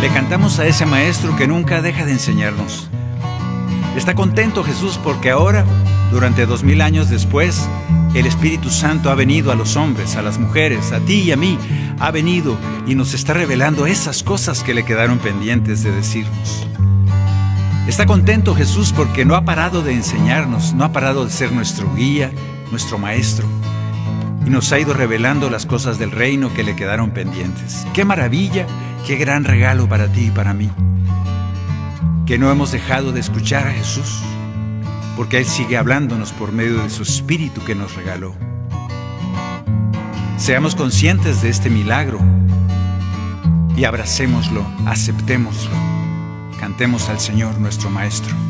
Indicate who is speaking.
Speaker 1: Le cantamos a ese Maestro que nunca deja de enseñarnos. Está contento Jesús porque ahora, durante 2000 años después, el Espíritu Santo ha venido a los hombres, a las mujeres, a ti y a mí. Ha venido y nos está revelando esas cosas que le quedaron pendientes de decirnos. Está contento Jesús porque no ha parado de enseñarnos, no ha parado de ser nuestro guía, nuestro Maestro. Y nos ha ido revelando las cosas del reino que le quedaron pendientes. ¡Qué maravilla! ¡Qué gran regalo para ti y para mí! Que no hemos dejado de escuchar a Jesús, porque Él sigue hablándonos por medio de su Espíritu que nos regaló. Seamos conscientes de este milagro y abracémoslo, aceptémoslo. Cantemos al Señor nuestro Maestro.